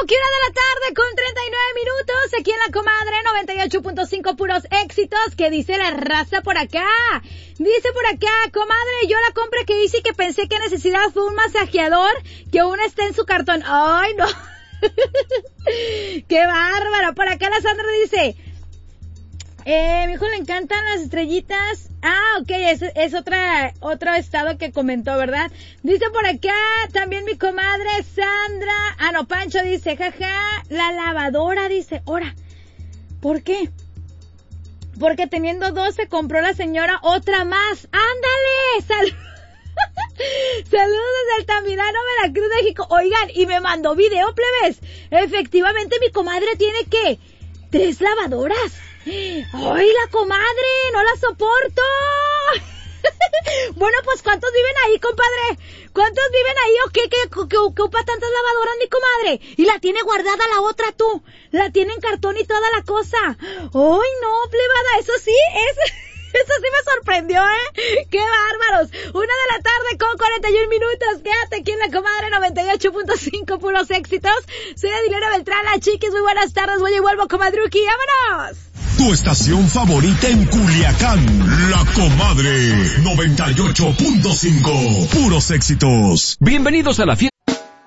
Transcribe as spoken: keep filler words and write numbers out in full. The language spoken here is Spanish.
aquí una de la tarde con treinta y nueve minutos, aquí en La Comadre noventa y ocho punto cinco, puros éxitos. ¿Qué dice la raza por acá? Dice por acá, comadre, yo la compra que hice y que pensé que necesidad fue un masajeador, que aún está en su cartón. ¡Ay, no! ¡Qué bárbaro! Por acá la Sandra dice... Eh, mi hijo le encantan las estrellitas. Ah, ok, es, es otra, otro estado que comentó, ¿verdad? Dice por acá, también mi comadre Sandra, ah, no, Pancho dice, jaja, la lavadora, dice, ora, ¿por qué? Porque teniendo dos se compró la señora otra más. ¡Ándale! ¡Sal! Saludos del Tamirano, Veracruz, México. Oigan, y me mandó video, plebes. Efectivamente, mi comadre tiene, ¿qué? ¿Tres lavadoras? ¡Ay, la comadre! ¡No la soporto! Bueno, pues, ¿cuántos viven ahí, compadre? ¿Cuántos viven ahí o qué? ¿Qué, qué, qué ocupa tantas lavadoras, mi comadre? Y la tiene guardada la otra, tú. La tiene en cartón y toda la cosa. ¡Ay, no, plebada! Eso sí, es... Eso sí me sorprendió, ¿eh? ¡Qué bárbaros! Una de la tarde con cuarenta y un minutos. Quédate aquí en La Comadre noventa y ocho punto cinco, puros éxitos. Soy Adilera Beltrán, la chiquis. Muy buenas tardes. Voy y vuelvo, comadruki. ¡Vámonos! Tu estación favorita en Culiacán, La Comadre noventa y ocho punto cinco. Puros éxitos. Bienvenidos a la fiesta